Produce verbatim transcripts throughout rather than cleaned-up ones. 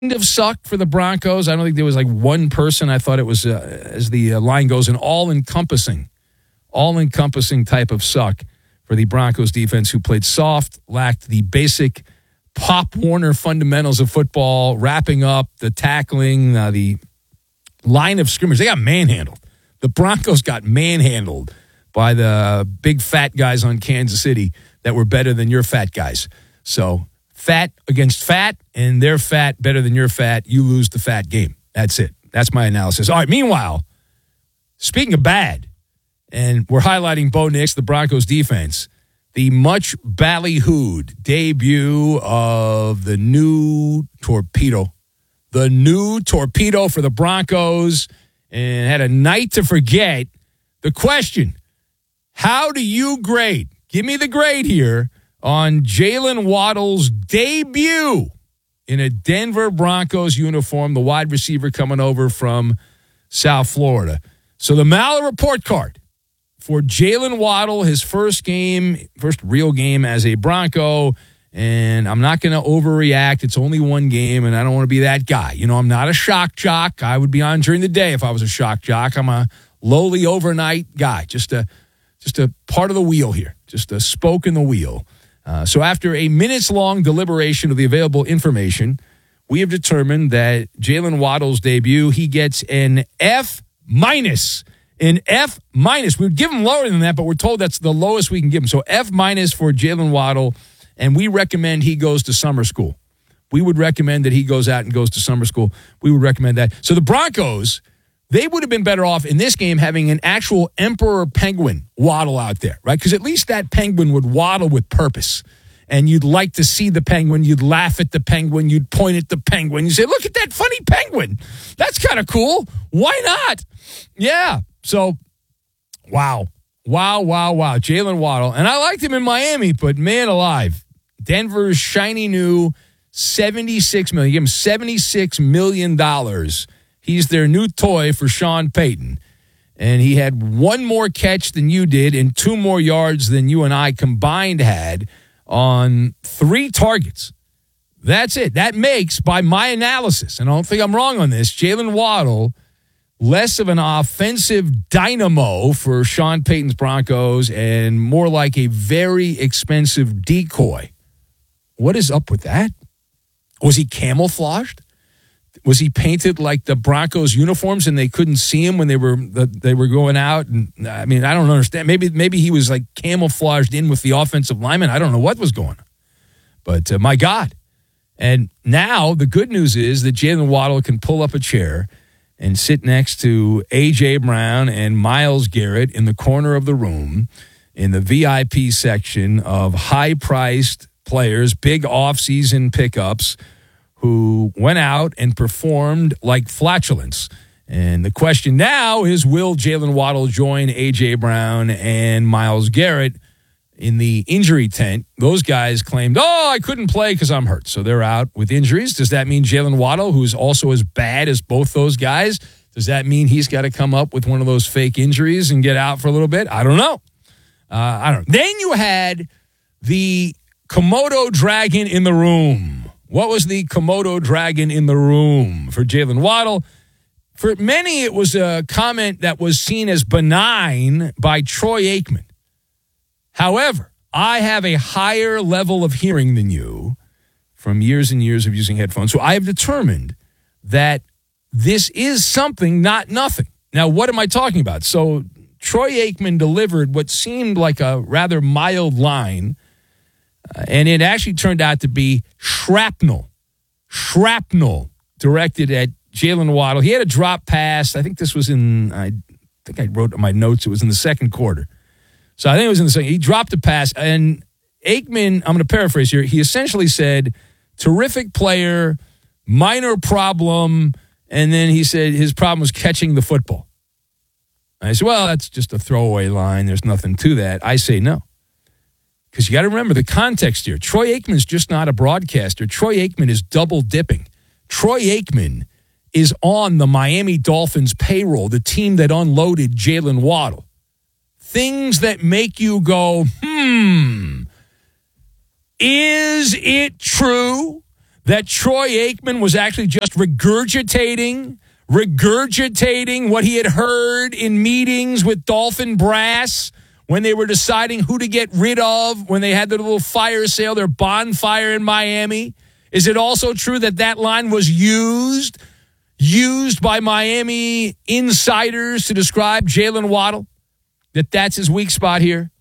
of suck for the Broncos. I don't think there was like one person. I thought it was, uh, as the uh, line goes, an all-encompassing, all-encompassing type of suck for the Broncos defense, who played soft, lacked the basic Pop Warner fundamentals of football, wrapping up the tackling, uh, the line of scrimmage. They got manhandled. The Broncos got manhandled by the big fat guys on Kansas City that were better than your fat guys. So fat against fat, and they're fat better than your fat. You lose the fat game. That's it. That's my analysis. All right, meanwhile, speaking of bad, and we're highlighting Bo Nix, the Broncos defense, the much ballyhooed debut of the new torpedo. The new torpedo for the Broncos, and had a night to forget. The question, how do you grade? Give me the grade here on Jalen Waddle's debut in a Denver Broncos uniform, the wide receiver coming over from South Florida. So the Maller report card for Jalen Waddle, his first game, first real game as a Bronco, and I'm not going to overreact. It's only one game, and I don't want to be that guy. You know, I'm not a shock jock. I would be on during the day if I was a shock jock. I'm a lowly overnight guy, just a, just a part of the wheel here, just a spoke in the wheel. Uh, so after a minutes-long deliberation of the available information, we have determined that Jalen Waddle's debut, he gets an F minus. An F minus. We would give him lower than that, but we're told that's the lowest we can give him. So F minus for Jalen Waddle, and we recommend he goes to summer school. We would recommend that he goes out and goes to summer school. We would recommend that. So the Broncos, they would have been better off in this game having an actual emperor penguin waddle out there, right? Because at least that penguin would waddle with purpose. And you'd like to see the penguin. You'd laugh at the penguin. You'd point at the penguin. You say, look at that funny penguin. That's kind of cool. Why not? Yeah. So, wow. Wow, wow, wow. Jalen Waddle. And I liked him in Miami, but man alive. Denver's shiny new seventy-six million dollars. You give him seventy-six million dollars. He's their new toy for Sean Payton. And he had one more catch than you did and two more yards than you and I combined had on three targets. That's it. That makes, by my analysis, and I don't think I'm wrong on this, Jalen Waddle less of an offensive dynamo for Sean Payton's Broncos and more like a very expensive decoy. What is up with that? Was he camouflaged? Was he painted like the Broncos uniforms and they couldn't see him when they were they were going out? And I mean, I don't understand. Maybe maybe he was like camouflaged in with the offensive lineman. I don't know what was going on. But uh, my God. And now the good news is that Jalen Waddle can pull up a chair and sit next to A J. Brown and Myles Garrett in the corner of the room in the V I P section of high-priced players, big off-season pickups who went out and performed like flatulence. And the question now is, will Jalen Waddle join A J. Brown and Myles Garrett in the injury tent? Those guys claimed, oh, I couldn't play because I'm hurt. So they're out with injuries. Does that mean Jalen Waddle, who's also as bad as both those guys, does that mean he's got to come up with one of those fake injuries and get out for a little bit? I don't know. Uh, I don't know. Then you had the Komodo dragon in the room. What was the Komodo dragon in the room for Jalen Waddle? For many, it was a comment that was seen as benign by Troy Aikman. However, I have a higher level of hearing than you from years and years of using headphones. So I have determined that this is something, not nothing. Now, what am I talking about? So Troy Aikman delivered what seemed like a rather mild line, uh, and it actually turned out to be shrapnel. Shrapnel directed at Jalen Waddle. He had a drop pass. I think this was in, I think I wrote in my notes, it was in the second quarter. So I think it was in the second. He dropped a pass, and Aikman, I'm going to paraphrase here, he essentially said, terrific player, minor problem, and then he said his problem was catching the football. And I said, well, that's just a throwaway line. There's nothing to that. I say no. Because you got to remember the context here. Troy Aikman's just not a broadcaster. Troy Aikman is double dipping. Troy Aikman is on the Miami Dolphins payroll, the team that unloaded Jalen Waddle. Things that make you go, hmm, is it true that Troy Aikman was actually just regurgitating, regurgitating what he had heard in meetings with Dolphin brass when they were deciding who to get rid of, when they had their little fire sale, their bonfire in Miami? Is it also true that that line was used, used by Miami insiders to describe Jalen Waddle? That that's his weak spot here?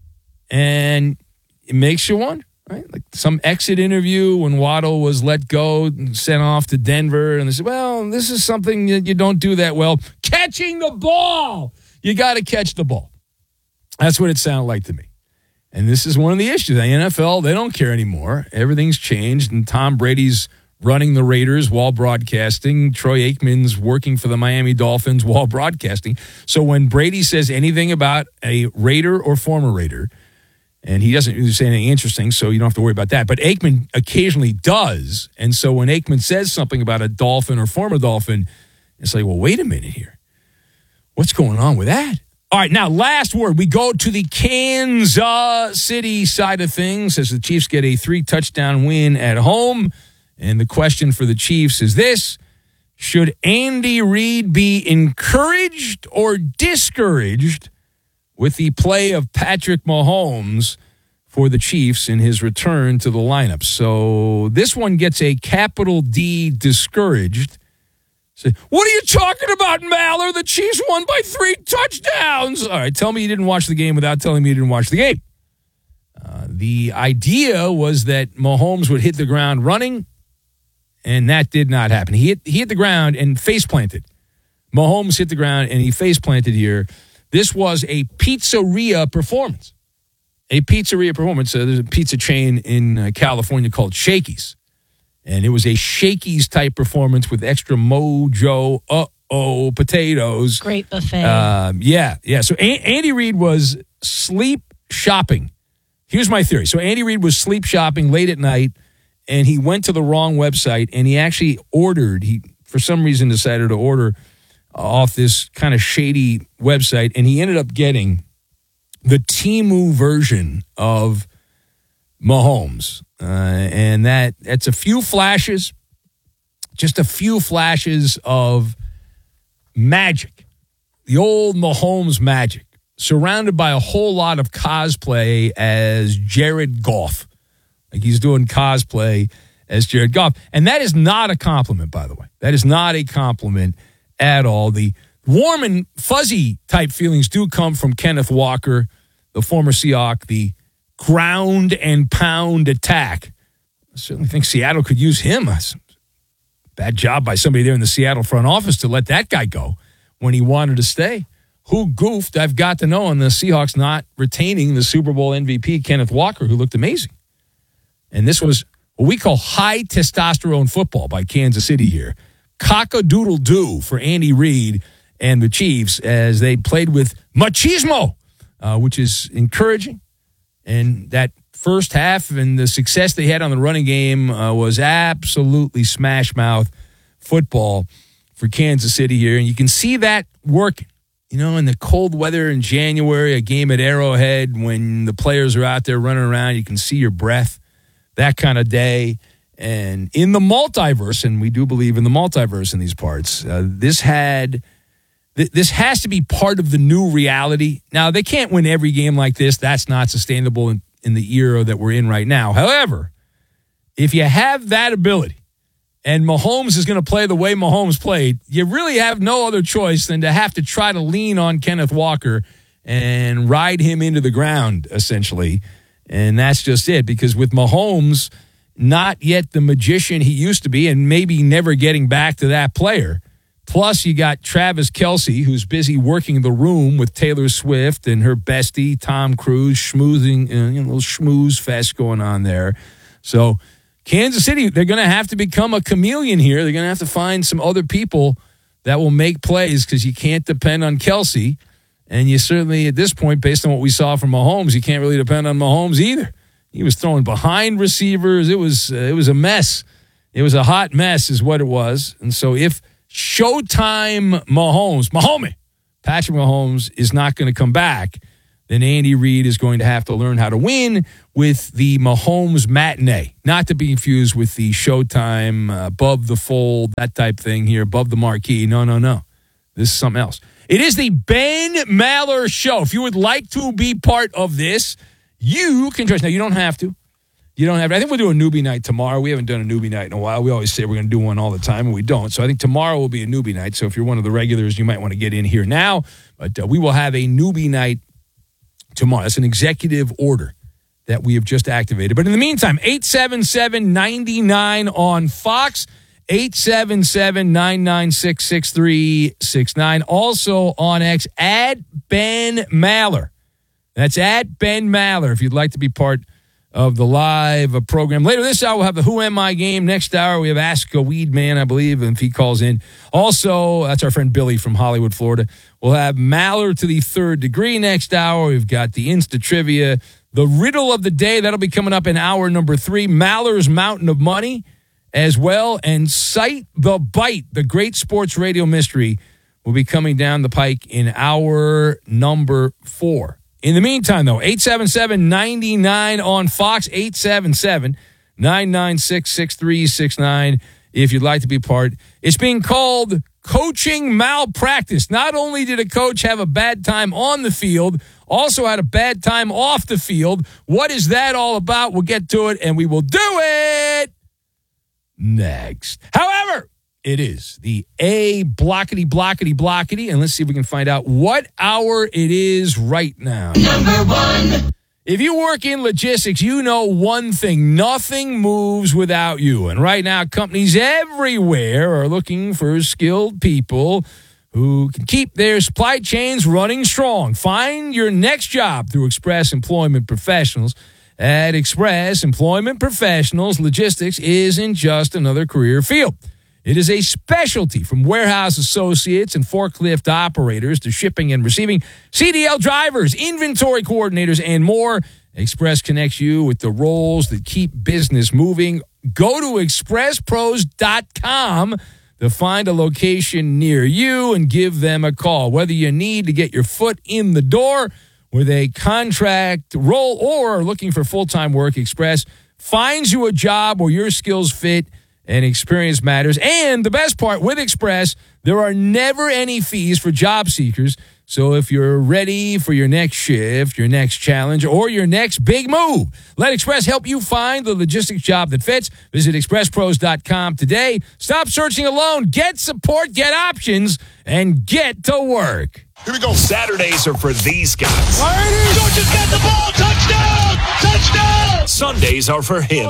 And it makes you wonder, right? Like some exit interview when Waddle was let go and sent off to Denver, and they said, well, this is something that you don't do that well. Catching the ball! You got to catch the ball. That's what it sounded like to me. And this is one of the issues. The N F L, they don't care anymore. Everything's changed, and Tom Brady's running the Raiders while broadcasting. Troy Aikman's working for the Miami Dolphins while broadcasting. So when Brady says anything about a Raider or former Raider, and he doesn't really say anything interesting, so you don't have to worry about that. But Aikman occasionally does. And so when Aikman says something about a Dolphin or former Dolphin, it's like, well, wait a minute here. What's going on with that? All right, now, last word. We go to the Kansas City side of things as the Chiefs get a three-touchdown win at home. And the question for the Chiefs is this: should Andy Reid be encouraged or discouraged with the play of Patrick Mahomes for the Chiefs in his return to the lineup? So this one gets a capital D, discouraged. So, what are you talking about, Maller? The Chiefs won by three touchdowns. All right, tell me you didn't watch the game without telling me you didn't watch the game. Uh, the idea was that Mahomes would hit the ground running, and that did not happen. He hit, he hit the ground and face planted. Mahomes hit the ground and he face planted here. This was a pizzeria performance. A pizzeria performance. Uh, there's a pizza chain in uh, California called Shakey's. And it was a Shakey's type performance with extra mojo, uh-oh, potatoes. Great buffet. Uh, yeah, yeah. So a- Andy Reid was sleep shopping. Here's my theory. So Andy Reid was sleep shopping late at night, and he went to the wrong website, and he actually ordered, he for some reason decided to order off this kind of shady website, and he ended up getting the Temu version of Mahomes. Uh, and that that's a few flashes, just a few flashes of magic, the old Mahomes magic, surrounded by a whole lot of cosplay as Jared Goff. Like he's doing cosplay as Jared Goff. And that is not a compliment, by the way. That is not a compliment at all. The warm and fuzzy type feelings do come from Kenneth Walker, the former Seahawk, the ground and pound attack. I certainly think Seattle could use him. Bad job by somebody there in the Seattle front office to let that guy go when he wanted to stay. Who goofed? I've got to know on the Seahawks not retaining the Super Bowl M V P, Kenneth Walker, who looked amazing. And this was what we call high testosterone football by Kansas City here. Cock-a-doodle-doo for Andy Reid and the Chiefs as they played with machismo, uh, which is encouraging. And that first half and the success they had on the running game uh, was absolutely smash-mouth football for Kansas City here. And you can see that working. You know, in the cold weather in January, a game at Arrowhead, when the players are out there running around, you can see your breath, that kind of day. And in the multiverse, and we do believe in the multiverse in these parts, uh, this had... This has to be part of the new reality. Now, they can't win every game like this. That's not sustainable in, in the era that we're in right now. However, if you have that ability and Mahomes is going to play the way Mahomes played, you really have no other choice than to have to try to lean on Kenneth Walker and ride him into the ground, essentially. And that's just it, because with Mahomes not yet the magician he used to be and maybe never getting back to that player, plus, you got Travis Kelce, who's busy working the room with Taylor Swift and her bestie, Tom Cruise, schmoozing, you know, a little schmooze fest going on there. So, Kansas City, they're going to have to become a chameleon here. They're going to have to find some other people that will make plays because you can't depend on Kelce. And you certainly, at this point, based on what we saw from Mahomes, you can't really depend on Mahomes either. He was throwing behind receivers. It was, uh, it was a mess. It was a hot mess is what it was. And so if Showtime Mahomes, Mahomes, Patrick Mahomes is not going to come back, then Andy Reid is going to have to learn how to win with the Mahomes matinee. Not to be confused with the Showtime, uh, above the fold, that type thing here, above the marquee. No, no, no. This is something else. It is the Ben Maller Show. If you would like to be part of this, you can join us. Now, you don't have to. You don't have to. I think we'll do a newbie night tomorrow. We haven't done a newbie night in a while. We always say we're going to do one all the time, and we don't. So I think tomorrow will be a newbie night. So if you're one of the regulars, you might want to get in here now. But uh, we will have a newbie night tomorrow. That's an executive order that we have just activated. But in the meantime, eight seven seven, nine nine on Fox, eight seven seven, nine nine six, six three six nine. Also on X, at Ben Maller. That's at Ben Maller if you'd like to be part of the live program. Later this hour, we'll have the Who Am I game. Next hour, we have Ask a Weed Man, I believe, if he calls in. Also, that's our friend Billy from Hollywood, Florida. We'll have Maller to the third degree next hour. We've got the Insta Trivia. The Riddle of the Day, that'll be coming up in hour number three. Maller's Mountain of Money as well. And Cite the Bite, the great sports radio mystery, will be coming down the pike in hour number four. In the meantime, though, eight seven seven, nine nine on Fox, eight seven seven, nine nine six, six three six nine if you'd like to be part. It's being called coaching malpractice. Not only did a coach have a bad time on the field, also had a bad time off the field. What is that all about? We'll get to it, and we will do it next. However, it is the A blockety, blockety, blockety, and let's see if we can find out what hour it is right now. Number one. If you work in logistics, you know one thing. Nothing moves without you. And right now, companies everywhere are looking for skilled people who can keep their supply chains running strong. Find your next job through Express Employment Professionals. At Express Employment Professionals, logistics isn't just another career field. It is a specialty, from warehouse associates and forklift operators to shipping and receiving, C D L drivers, inventory coordinators, and more. Express connects you with the roles that keep business moving. Go to express pros dot com to find a location near you and give them a call. Whether you need to get your foot in the door with a contract role or are looking for full-time work, Express finds you a job where your skills fit and experience matters. And the best part, with Express, there are never any fees for job seekers. So if you're ready for your next shift, your next challenge, or your next big move, let Express help you find the logistics job that fits. Visit express pros dot com today. Stop searching alone. Get support, get options, and get to work. Here we go. Saturdays are for these guys. Georgia's got the ball. Touchdown! Touchdown! Sundays are for him.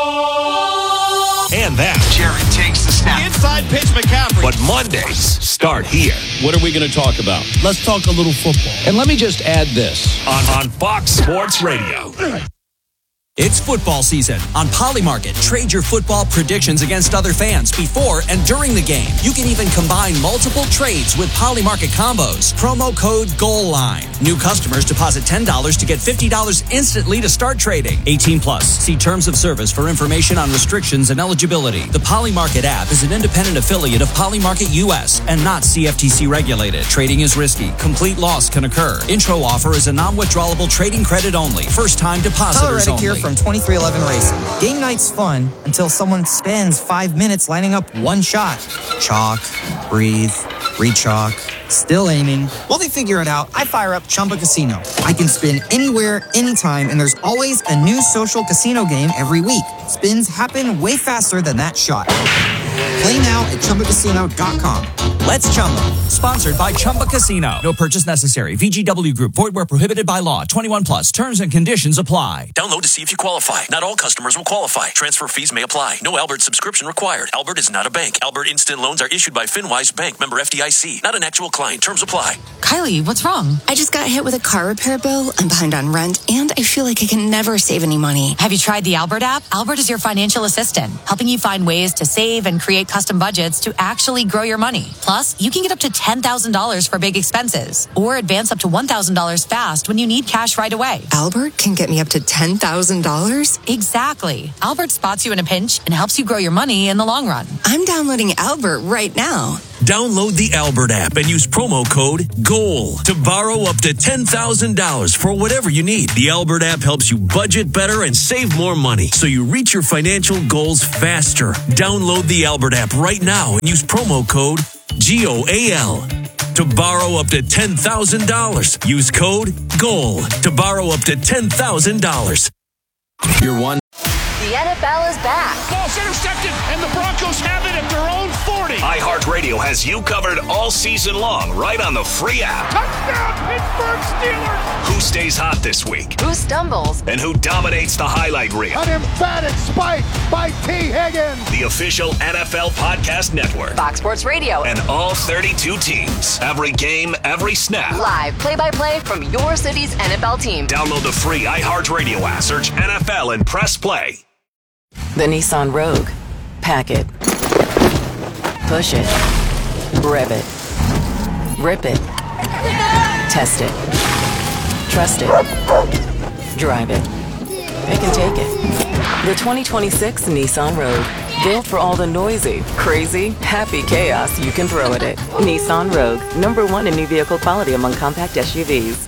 And that. Jared takes the snap. Inside pitch, McCaffrey. But Mondays start here. What are we going to talk about? Let's talk a little football. And let me just add this. On, on Fox Sports Radio. It's football season. On Polymarket, trade your football predictions against other fans before and during the game. You can even combine multiple trades with Polymarket combos. Promo code GOALLINE. New customers deposit ten dollars to get fifty dollars instantly to start trading. eighteen plus. See terms of service for information on restrictions and eligibility. The Polymarket app is an independent affiliate of Polymarket U S and not C F T C regulated. Trading is risky. Complete loss can occur. Intro offer is a non-withdrawable trading credit only. First time depositors only. Here from twenty-three eleven Racing. Game night's fun until someone spends five minutes lining up one shot. Chalk, breathe, re-chalk, still aiming. While they figure it out, I fire up Chumba Casino. I can spin anywhere, anytime, and there's always a new social casino game every week. Spins happen way faster than that shot. Play now at chumba casino dot com. Let's Chumba. Sponsored by Chumba Casino. No purchase necessary. V G W Group. Void where prohibited by law. twenty-one plus. Terms and conditions apply. Download to see if you qualify. Not all customers will qualify. Transfer fees may apply. No Albert subscription required. Albert is not a bank. Albert Instant Loans are issued by FinWise Bank. Member F D I C. Not an actual client. Terms apply. Kylie, what's wrong? I just got hit with a car repair bill. I'm behind on rent, and I feel like I can never save any money. Have you tried the Albert app? Albert is your financial assistant, helping you find ways to save and create custom budgets to actually grow your money. Plus, you can get up to ten thousand dollars for big expenses or advance up to one thousand dollars fast when you need cash right away. Albert can get me up to ten thousand dollars? Exactly. Albert spots you in a pinch and helps you grow your money in the long run. I'm downloading Albert right now. Download the Albert app and use promo code GOAL to borrow up to ten thousand dollars for whatever you need. The Albert app helps you budget better and save more money so you reach your financial goals faster. Download the Albert app right now and use promo code G O A L to borrow up to ten thousand dollars. Use code GOAL to borrow up to ten thousand dollars. You're one. The N F L is back. Ball's intercepted, and the Broncos have it at their own forty. iHeartRadio has you covered all season long right on the free app. Touchdown, Pittsburgh Steelers. Who stays hot this week? Who stumbles? And who dominates the highlight reel? An emphatic spike by T. Higgins. The official N F L podcast network. Fox Sports Radio. And all thirty-two teams. Every game, every snap. Live play-by-play from your city's N F L team. Download the free iHeartRadio app. Search N F L and press play. The Nissan Rogue. Pack it. Push it. Rev it. Rip it. Test it. Trust it. Drive it. Pick and take it. The twenty twenty-six Nissan Rogue. Built for all the noisy, crazy, happy chaos you can throw at it. Nissan Rogue. Number one in new vehicle quality among compact S U Vs.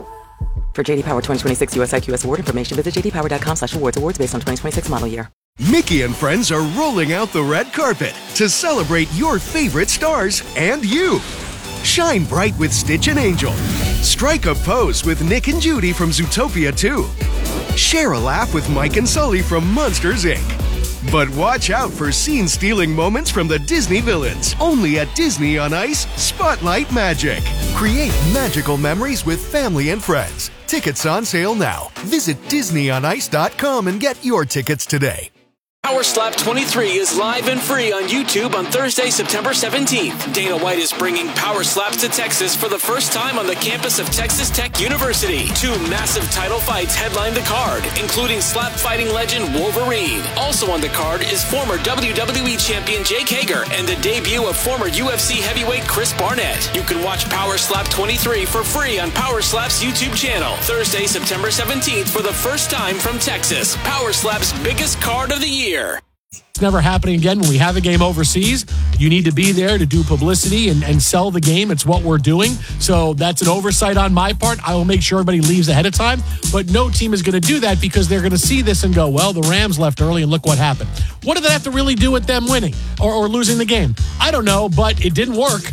For J D Power twenty twenty-six U S I Q S award information, visit j d power dot com slash awards. Awards based on twenty twenty-six model year. Mickey and friends are rolling out the red carpet to celebrate your favorite stars and you. Shine bright with Stitch and Angel. Strike a pose with Nick and Judy from Zootopia two. Share a laugh with Mike and Sully from Monsters, Incorporated. But watch out for scene-stealing moments from the Disney villains. Only at Disney on Ice Spotlight Magic. Create magical memories with family and friends. Tickets on sale now. Visit disney on ice dot com and get your tickets today. Power Slap twenty-three is live and free on YouTube on Thursday, September seventeenth. Dana White is bringing Power Slaps to Texas for the first time on the campus of Texas Tech University. Two massive title fights headline the card, including slap fighting legend Wolverine. Also on the card is former W W E champion Jake Hager and the debut of former U F C heavyweight Chris Barnett. You can watch Power Slap twenty-three for free on Power Slap's YouTube channel. Thursday, September seventeenth for the first time from Texas. Power Slap's biggest card of the year. It's never happening again. When we have a game overseas, you need to be there to do publicity and, and sell the game. It's what we're doing. So that's an oversight on my part. I will make sure everybody leaves ahead of time. But no team is going to do that because they're going to see this and go, well, the Rams left early and look what happened. What did that have to really do with them winning or, or losing the game? I don't know, but it didn't work.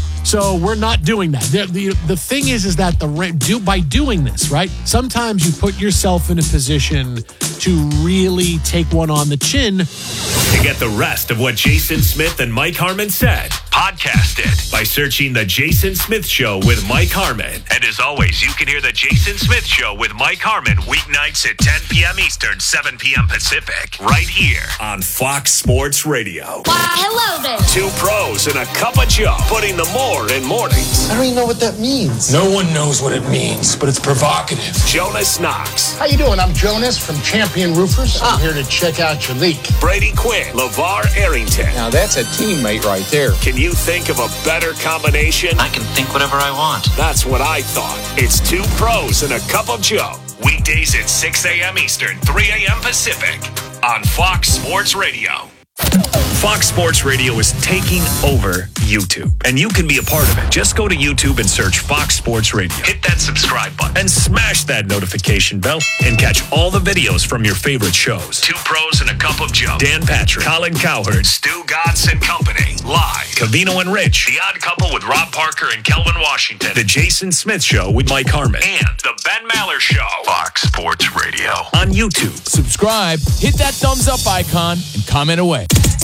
So we're not doing that. The, the, the thing is, is that the do by doing this, right? Sometimes you put yourself in a position to really take one on the chin. To get the rest of what Jason Smith and Mike Harmon said, podcast it by searching The Jason Smith Show with Mike Harmon. And as always, you can hear The Jason Smith Show with Mike Harmon weeknights at ten p.m. Eastern, seven p.m. Pacific, right here on Fox Sports Radio. Why, hello there. Two pros and a cup of Joe, putting the more in mornings. I don't even know what that means. No one knows what it means, but it's provocative. Jonas Knox. How you doing? I'm Jonas from Champion Roofers. I'm here to check out your leak. Brady Quinn. LeVar Arrington. Now that's a teammate right there. Can you think of a better combination? I can think whatever I want. That's what I thought. It's two pros and a cup of Joe. Weekdays at six a.m. Eastern, three a.m. Pacific on Fox Sports Radio. Fox Sports Radio is taking over YouTube, and you can be a part of it. Just go to YouTube and search Fox Sports Radio. Hit that subscribe button and smash that notification bell and catch all the videos from your favorite shows. Two Pros and a Cup of Joe. Dan Patrick, Colin Cowherd, Stu Gatz and Company. Live. Covino and Rich. The Odd Couple with Rob Parker and Kelvin Washington. The Jason Smith Show with Mike Harmon. And The Ben Maller Show. Fox Sports Radio. On YouTube. Subscribe, hit that thumbs up icon, and comment away.